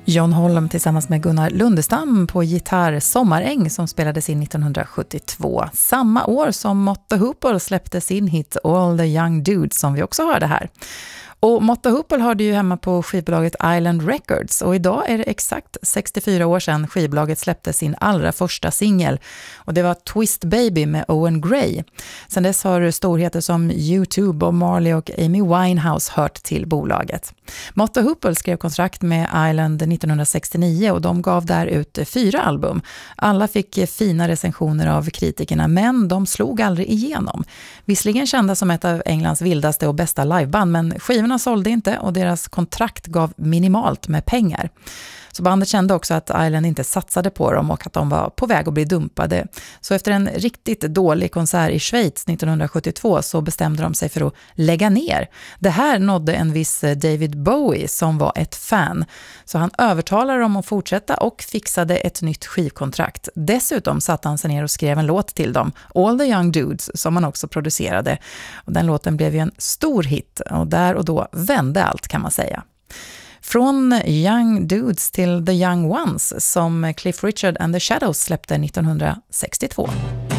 John Holm tillsammans med Gunnar Lundestam på gitarr Sommaräng som spelades in 1972. Samma år som Mott the Hoople släppte sin hit All the Young Dudes som vi också hörde här. Och Mott the Hoople har det ju hemma på skivbolaget Island Records och idag är det exakt 64 år sedan skivbolaget släppte sin allra första singel och det var Twist Baby med Owen Gray. Sen dess har storheter som U2, Bob Marley och Amy Winehouse hört till bolaget. Mott the Hoople skrev kontrakt med Island 1969 och de gav där ut 4 album. Alla fick fina recensioner av kritikerna men de slog aldrig igenom. Visserligen kända som ett av Englands vildaste och bästa liveband men skivorna sålde inte och deras kontrakt gav minimalt med pengar. Så bandet kände också att Island inte satsade på dem och att de var på väg att bli dumpade. Så efter en riktigt dålig konsert i Schweiz 1972 så bestämde de sig för att lägga ner. Det här nådde en viss David Bowie som var ett fan. Så han övertalade dem att fortsätta och fixade ett nytt skivkontrakt. Dessutom satte han sig ner och skrev en låt till dem, All the Young Dudes, som han också producerade. Och den låten blev ju en stor hit och där och då vände allt kan man säga. Från Young Dudes till The Young Ones som Cliff Richard and the Shadows släppte 1962.